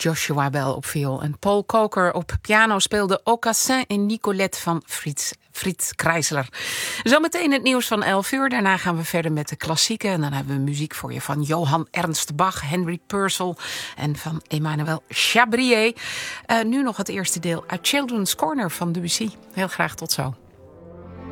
Joshua Bell op viool en Paul Coker op piano speelde Aucassin en Nicolette van Frits Kreisler. Zometeen het nieuws van 11 uur. Daarna gaan we verder met de klassieken. En dan hebben we muziek voor je van Johann Ernst Bach, Henry Purcell en van Emmanuel Chabrier. Nu nog het eerste deel uit Children's Corner van Debussy. Heel graag tot zo.